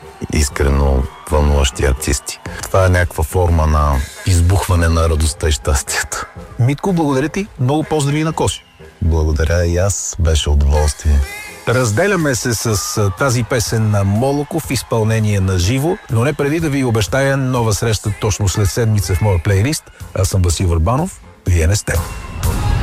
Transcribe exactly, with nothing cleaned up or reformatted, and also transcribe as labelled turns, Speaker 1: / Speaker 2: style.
Speaker 1: искрено вълнуващи артисти. Това е някаква форма на избухване на радостта и щастието.
Speaker 2: Митко, благодаря ти. Много поздрави на Коси.
Speaker 1: Благодаря и аз. Беше удоволствие.
Speaker 2: Разделяме се с тази песен на Молоков в изпълнение на живо, но не преди да ви обещая нова среща точно след седмица в моя плейлист. Аз съм Васил Върбанов. Вие не сте.